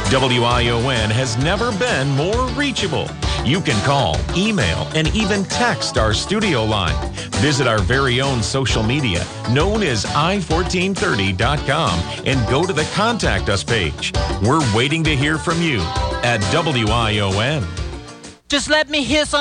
WION has never been more reachable. You can call, email, and even text our studio line. Visit our very own social media, known as i1430.com, and go to the Contact Us page. We're waiting to hear from you at WION. Just let me hear some